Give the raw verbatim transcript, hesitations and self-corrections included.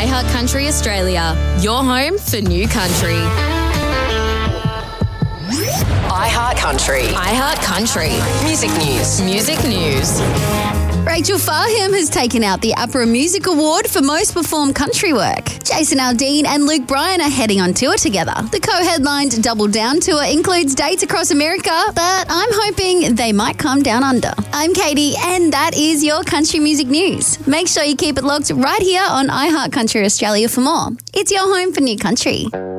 iHeart Country Australia, your home for new country. iHeart Country. iHeart Country. Music news. Music news. Rachel Farham has taken out the APRA Music Award for Most Performed Country Work. Jason Aldean and Luke Bryan are heading on tour together. The co-headlined Double Down tour includes dates across America, but I'm hoping they might come down under. I'm Katie, and that is your country music news. Make sure you keep it locked right here on iHeart Country Australia for more. It's your home for new country.